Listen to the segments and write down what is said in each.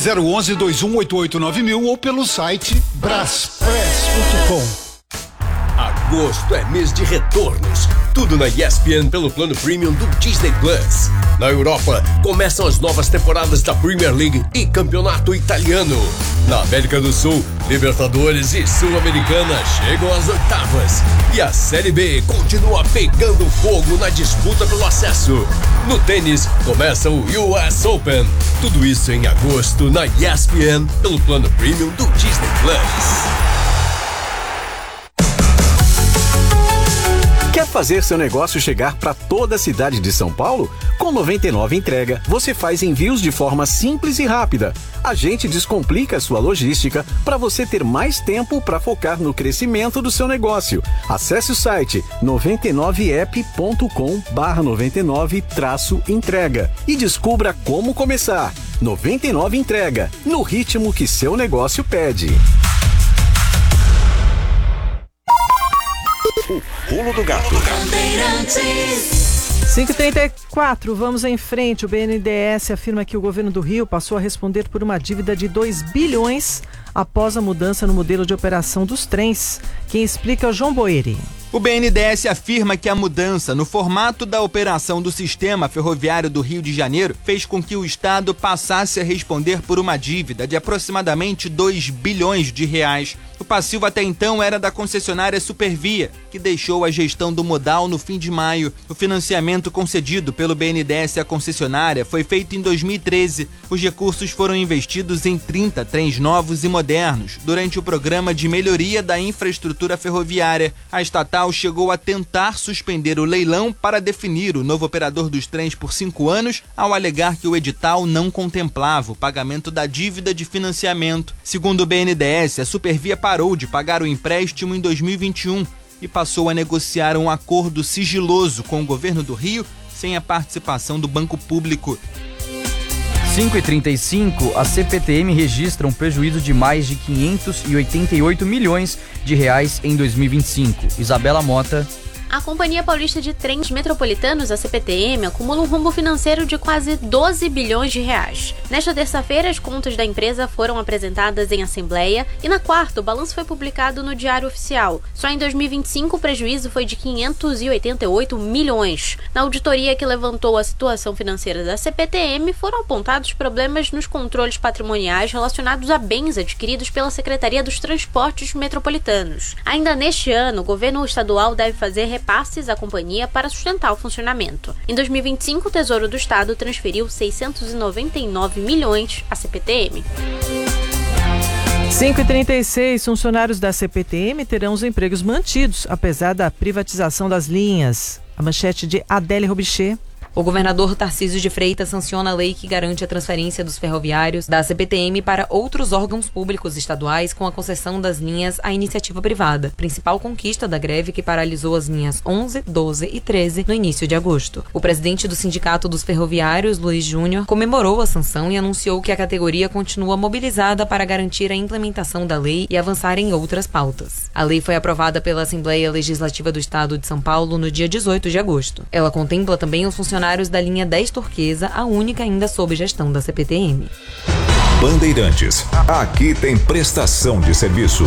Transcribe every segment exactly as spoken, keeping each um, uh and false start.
zero um um, dois um oito oito nove mil ou pelo site braspress ponto com. Agosto é mês de retornos. Tudo na E S P N pelo plano premium do Disney Plus. Na Europa, começam as novas temporadas da Premier League e Campeonato Italiano. Na América do Sul, Libertadores e Sul-Americana chegam às oitavas. E a Série B continua pegando fogo na disputa pelo acesso. No tênis, começa o U S Open. Tudo isso em agosto na E S P N pelo plano premium do Disney Plus. Quer fazer seu negócio chegar para toda a cidade de São Paulo? Com noventa e nove Entrega, você faz envios de forma simples e rápida. A gente descomplica a sua logística para você ter mais tempo para focar no crescimento do seu negócio. Acesse o site noventa e nove app ponto com barra noventa e nove traço entrega e descubra como começar. noventa e nove Entrega, no ritmo que seu negócio pede. O pulo do gato. cinco e trinta e quatro, vamos em frente. O B N D E S afirma que o governo do Rio passou a responder por uma dívida de dois bilhões após a mudança no modelo de operação dos trens. Quem explica é o João Boeri. O B N D E S afirma que a mudança no formato da operação do sistema ferroviário do Rio de Janeiro fez com que o Estado passasse a responder por uma dívida de aproximadamente dois bilhões de reais. O passivo até então era da concessionária Supervia, que deixou a gestão do modal no fim de maio. O financiamento concedido pelo B N D E S à concessionária foi feito em dois mil e treze. Os recursos foram investidos em trinta trens novos e modernos durante o programa de melhoria da infraestrutura ferroviária. A estatal chegou a tentar suspender o leilão para definir o novo operador dos trens por cinco anos, ao alegar que o edital não contemplava o pagamento da dívida de financiamento. Segundo o B N D E S, a Supervia parou de pagar o empréstimo em dois mil e vinte e um e passou a negociar um acordo sigiloso com o governo do Rio, sem a participação do Banco Público. cinco e trinta e cinco, a C P T M registra um prejuízo de mais de quinhentos e oitenta e oito milhões de reais em dois mil e vinte e cinco. Isabela Mota. A Companhia Paulista de Trens Metropolitanos, a C P T M, acumula um rombo financeiro de quase doze bilhões de reais. Nesta terça-feira, as contas da empresa foram apresentadas em assembleia e na quarta, o balanço foi publicado no Diário Oficial. Só em dois mil e vinte e cinco, o prejuízo foi de quinhentos e oitenta e oito milhões. Na auditoria que levantou a situação financeira da C P T M, foram apontados problemas nos controles patrimoniais relacionados a bens adquiridos pela Secretaria dos Transportes Metropolitanos. Ainda neste ano, o governo estadual deve fazer repasses à companhia para sustentar o funcionamento. Em dois mil e vinte e cinco, o Tesouro do Estado transferiu seiscentos e noventa e nove milhões à C P T M. cinco e trinta e seis, funcionários da C P T M terão os empregos mantidos, apesar da privatização das linhas. A manchete de Adélia Robichê. O governador Tarcísio de Freitas sanciona a lei que garante a transferência dos ferroviários da C P T M para outros órgãos públicos estaduais com a concessão das linhas à iniciativa privada, principal conquista da greve que paralisou as linhas onze, doze e treze no início de agosto. O presidente do Sindicato dos Ferroviários, Luiz Júnior, comemorou a sanção e anunciou que a categoria continua mobilizada para garantir a implementação da lei e avançar em outras pautas. A lei foi aprovada pela Assembleia Legislativa do Estado de São Paulo no dia dezoito de agosto. Ela contempla também os funcionários da linha dez Turquesa, a única ainda sob gestão da C P T M. Bandeirantes, aqui tem prestação de serviço.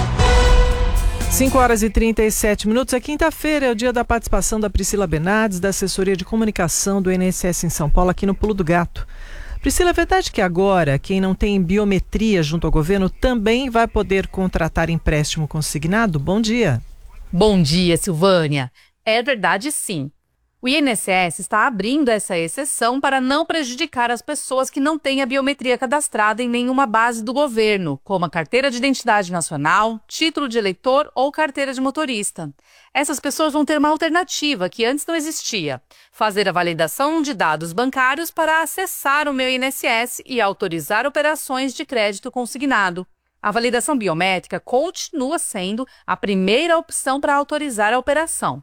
cinco horas e trinta e sete minutos. É quinta-feira, é o dia da participação da Priscila Bernardes, da Assessoria de Comunicação do I N S S em São Paulo, aqui no Pulo do Gato. Priscila, é verdade que agora quem não tem biometria junto ao governo também vai poder contratar empréstimo consignado? Bom dia. Bom dia, Silvânia. É verdade, sim. O I N S S está abrindo essa exceção para não prejudicar as pessoas que não têm a biometria cadastrada em nenhuma base do governo, como a carteira de identidade nacional, título de eleitor ou carteira de motorista. Essas pessoas vão ter uma alternativa que antes não existia: fazer a validação de dados bancários para acessar o Meu I N S S e autorizar operações de crédito consignado. A validação biométrica continua sendo a primeira opção para autorizar a operação.